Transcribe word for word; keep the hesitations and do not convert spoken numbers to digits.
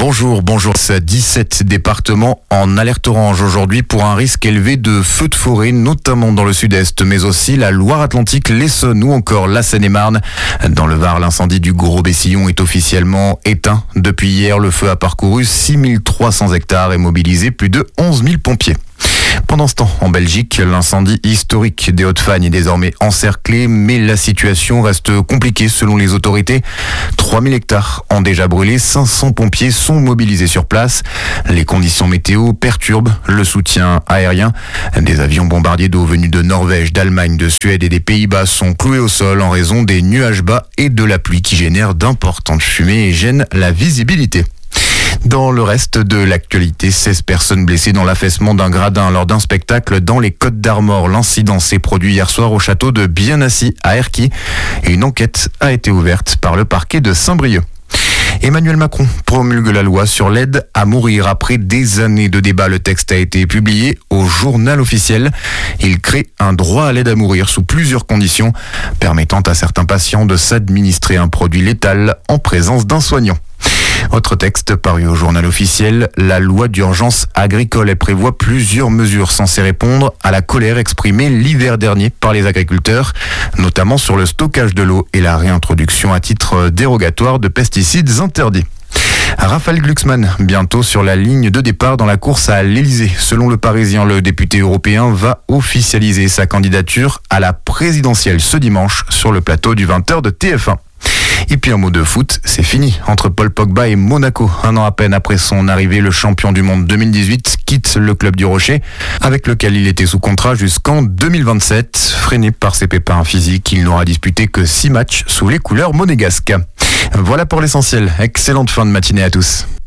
Bonjour, bonjour. dix-sept départements en alerte orange aujourd'hui pour un risque élevé de feux de forêt, notamment dans le sud-est, mais aussi la Loire-Atlantique, l'Essonne ou encore la Seine-et-Marne. Dans le Var, l'incendie du Gros-Bessillon est officiellement éteint. Depuis hier, le feu a parcouru six mille trois cents hectares et mobilisé plus de onze mille pompiers. Pendant ce temps, en Belgique, l'incendie historique des Hauts-de-Fagne est désormais encerclé, mais la situation reste compliquée selon les autorités. trois mille hectares ont déjà brûlé, cinq cents pompiers sont mobilisés sur place. Les conditions météo perturbent le soutien aérien. Des avions bombardiers d'eau venus de Norvège, d'Allemagne, de Suède et des Pays-Bas sont cloués au sol en raison des nuages bas et de la pluie qui génèrent d'importantes fumées et gênent la visibilité. Dans le reste de l'actualité, seize personnes blessées dans l'affaissement d'un gradin lors d'un spectacle dans les Côtes d'Armor. L'incident s'est produit hier soir au château de Bienassi à Erquy et une enquête a été ouverte par le parquet de Saint-Brieuc. Emmanuel Macron promulgue la loi sur l'aide à mourir. Après des années de débat, le texte a été publié au journal officiel. Il crée un droit à l'aide à mourir sous plusieurs conditions, permettant à certains patients de s'administrer un produit létal en présence d'un soignant. Autre texte paru au journal officiel, la loi d'urgence agricole. Elle prévoit plusieurs mesures censées répondre à la colère exprimée l'hiver dernier par les agriculteurs, notamment sur le stockage de l'eau et la réintroduction à titre dérogatoire de pesticides interdits. Raphaël Glucksmann, bientôt sur la ligne de départ dans la course à l'Elysée. Selon le Parisien, le député européen va officialiser sa candidature à la présidentielle ce dimanche sur le plateau du vingt heures de T F un. Et puis un mot de foot, c'est fini entre Paul Pogba et Monaco. Un an à peine après son arrivée, le champion du monde deux mille dix-huit quitte le club du Rocher, avec lequel il était sous contrat jusqu'en deux mille vingt-sept. Freiné par ses pépins physiques, il n'aura disputé que six matchs sous les couleurs monégasques. Voilà pour l'essentiel. Excellente fin de matinée à tous.